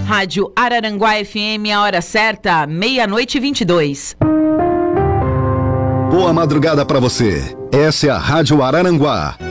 Rádio Araranguá FM, a hora certa, 00:22. Boa madrugada pra você. Essa é a Rádio Araranguá.